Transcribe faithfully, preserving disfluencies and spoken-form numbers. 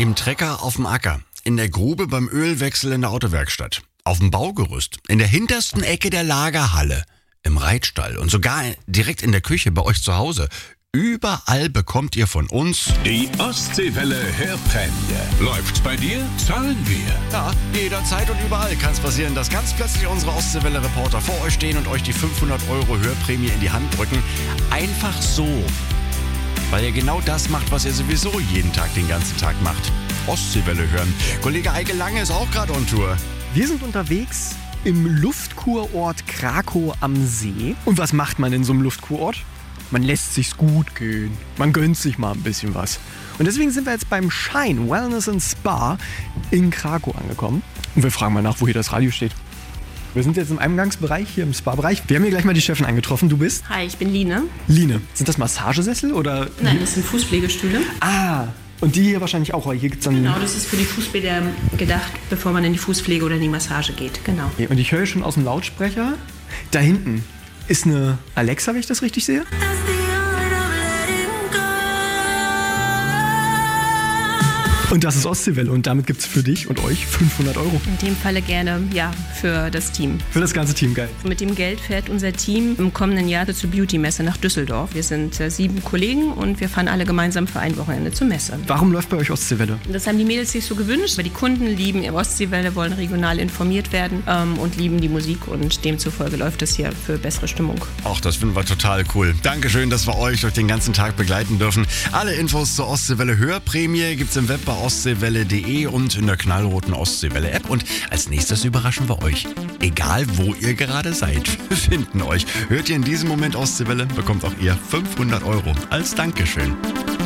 Im Trecker auf dem Acker, in der Grube beim Ölwechsel in der Autowerkstatt, auf dem Baugerüst, in der hintersten Ecke der Lagerhalle, im Reitstall und sogar direkt in der Küche bei euch zu Hause. Überall bekommt ihr von uns die Ostseewelle Hörprämie. Läuft's bei dir? Zahlen wir. Ja, jederzeit und überall kann es passieren, dass ganz plötzlich unsere Ostseewelle-Reporter vor euch stehen und euch die fünfhundert Euro Hörprämie in die Hand drücken. Einfach so. Weil ihr genau das macht, was ihr sowieso jeden Tag den ganzen Tag macht. Ostseewelle hören. Kollege Eike Lange ist auch gerade on Tour. Wir sind unterwegs im Luftkurort Krakow am See. Und was macht man in so einem Luftkurort? Man lässt sich's gut gehen. Man gönnt sich mal ein bisschen was. Und deswegen sind wir jetzt beim Shine Wellness and Spa in Krakow angekommen. Und wir fragen mal nach, wo hier das Radio steht. Wir sind jetzt im Eingangsbereich, hier im Spa-Bereich. Wir haben hier gleich mal die Chefin angetroffen. Du bist? Hi, ich bin Line. Line. Sind das Massagesessel oder? Nein, das sind Fußpflegestühle. Ah, und die hier wahrscheinlich auch. Hier gibt's dann Genau, das ist für die Fußpfleger gedacht, bevor man in die Fußpflege oder in die Massage geht. Genau. Und ich höre schon aus dem Lautsprecher, da hinten ist eine Alexa, wenn ich das richtig sehe. Und das ist Ostseewelle und damit gibt es für dich und euch fünfhundert Euro. In dem Falle gerne, ja, für das Team. Für das ganze Team, geil. Mit dem Geld fährt unser Team im kommenden Jahr zur Beauty-Messe nach Düsseldorf. Wir sind äh, sieben Kollegen und wir fahren alle gemeinsam für ein Wochenende zur Messe. Warum läuft bei euch Ostseewelle? Das haben die Mädels sich so gewünscht, weil die Kunden lieben ihre Ostseewelle, wollen regional informiert werden ähm, und lieben die Musik und demzufolge läuft es hier für bessere Stimmung. Auch das finden wir total cool. Dankeschön, dass wir euch durch den ganzen Tag begleiten dürfen. Alle Infos zur Ostseewelle Hörprämie gibt's im Web bei ostseewelle punkt de und in der knallroten Ostseewelle App. Und als nächstes überraschen wir euch. Egal, wo ihr gerade seid, wir finden euch. Hört ihr in diesem Moment Ostseewelle, bekommt auch ihr fünfhundert Euro als Dankeschön.